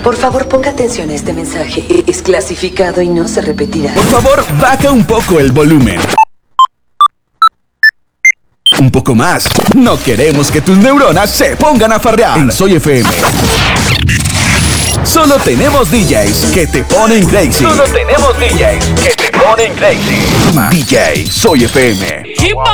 Por favor, ponga atención a este mensaje. Es clasificado y no se repetirá. Por favor, baja un poco el volumen. Un poco más. No queremos que tus neuronas se pongan a farrear. En Soy FM. Solo tenemos DJs que te ponen crazy. Solo tenemos DJs que te ponen crazy. DJ Soy FM.